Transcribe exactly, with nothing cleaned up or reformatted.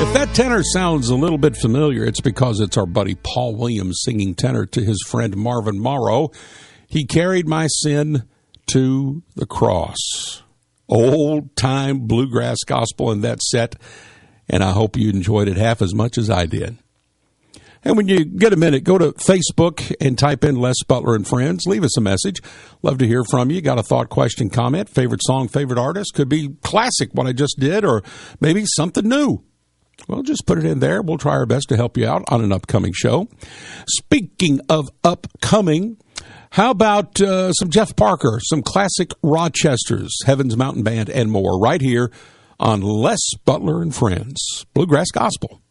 If that tenor sounds a little bit familiar, it's because it's our buddy Paul Williams singing tenor to his friend Marvin Morrow. He carried my sin to the cross. Old-time bluegrass gospel in that set, and I hope you enjoyed it half as much as I did. And when you get a minute, go to Facebook and type in Les Butler and Friends. Leave us a message. Love to hear from you. Got a thought, question, comment, favorite song, favorite artist. Could be classic, what I just did, or maybe something new. Well, just put it in there. We'll try our best to help you out on an upcoming show. Speaking of upcoming, how about uh, some Jeff Parker, some classic Rochester's, Heaven's Mountain Band, and more right here on Les Butler and Friends, Bluegrass Gospel.